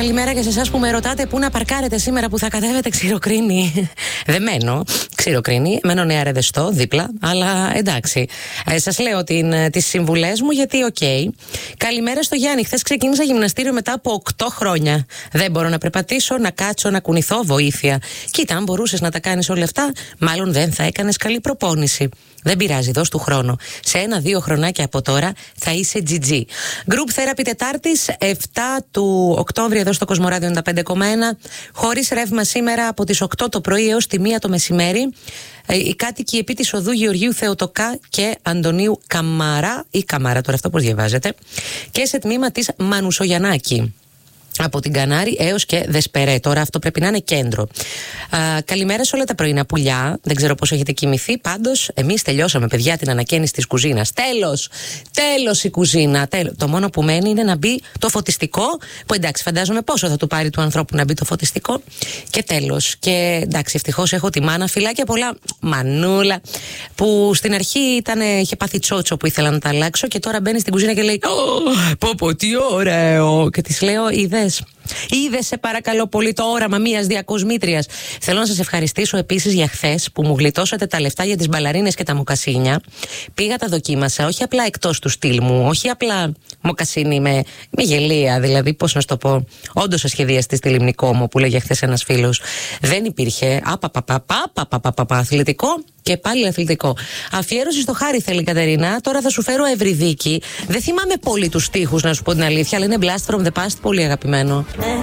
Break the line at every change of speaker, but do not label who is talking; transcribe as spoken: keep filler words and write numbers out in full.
Καλημέρα και σε εσάς που με ρωτάτε πού να παρκάρετε σήμερα που θα κατέβετε Ξηροκρίνη. Δεν μένω Ξηροκρίνη, μένω Νέα Ρεδεστό, δίπλα, αλλά εντάξει. Ε, σας λέω την, τις συμβουλές μου γιατί οκ. Okay. Καλημέρα στο Γιάννη. Χθες ξεκίνησα γυμναστήριο μετά από οκτώ χρόνια. Δεν μπορώ να περπατήσω, να κάτσω, να κουνηθώ, βοήθεια. Κοίτα, αν μπορούσες να τα κάνεις όλα αυτά, μάλλον δεν θα έκανες καλή προπόνηση. Δεν πειράζει, δώσ' του χρόνο. Σε ένα-δύο χρονάκια από τώρα θα είσαι τζι τζι. Group Therapy Τετάρτης, επτά του Οκτώβρη, εδώ στο Κοσμοράδιο ενενήντα πέντε κόμμα ένα. Χωρίς ρεύμα σήμερα από τις οκτώ το πρωί έως τη μία το μεσημέρι. Οι κάτοικοι επί της οδού Γεωργίου Θεοτοκά και Αντωνίου Καμαρά, ή Καμάρα, τώρα αυτό πώς διαβάζεται, και σε τμήμα της Μανουσογιαννάκη. Από την Κανάρη έως και Δεσπερέ. Τώρα αυτό πρέπει να είναι κέντρο. Α, καλημέρα σε όλα τα πρωινά πουλιά. Δεν ξέρω πώς έχετε κοιμηθεί. Πάντως, εμείς τελειώσαμε, παιδιά, την ανακαίνιση της κουζίνας. Τέλος! Τέλος η κουζίνα. Τέλος. Το μόνο που μένει είναι να μπει το φωτιστικό. Που εντάξει, φαντάζομαι πόσο θα του πάρει του ανθρώπου να μπει το φωτιστικό. Και τέλος. Και εντάξει, ευτυχώς έχω τη μάνα. Φιλάκια πολλά. Μανούλα. Που στην αρχή ήταν, είχε πάθει τσότσο που ήθελα να τα αλλάξω. Και τώρα μπαίνει στην κουζίνα και λέει: Πω, πω, τι ωραίο. Και της λέω: Είδε. Είδε, σε παρακαλώ πολύ, το όραμα μιας διακοσμήτριας. Θέλω να σας ευχαριστήσω επίσης για χθες που μου γλιτώσατε τα λεφτά για τις μπαλαρίνες και τα μοκασίνια. Πήγα, τα δοκίμασα, όχι απλά εκτός του στυλ μου, όχι απλά μοκασίνι με, με γελία, δηλαδή πώς να σου το πω. Όντως ασχεδίαστη στη Λιμνικό μου που λέγε χθες ένας φίλος. Δεν υπήρχε. Απαπαπαπαπαπαπαπαπα αθλητικό. Και πάλι αθλητικό. Αφιέρωση στο Χάρη θέλει η Κατερίνα. Τώρα θα σου φέρω Ευρυδίκη. Δεν θυμάμαι πολύ τους στίχους, να σου πω την αλήθεια, αλλά είναι Blast from the Past, πολύ αγαπημένο.